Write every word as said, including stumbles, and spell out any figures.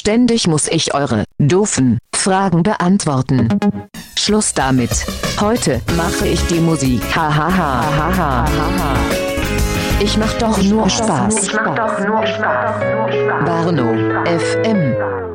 Ständig muss ich eure doofen Fragen beantworten. Schluss damit. Heute mache ich die Musik. Ha ha ha ha ha ha. Ich mach doch nur Spaß. Barno F M.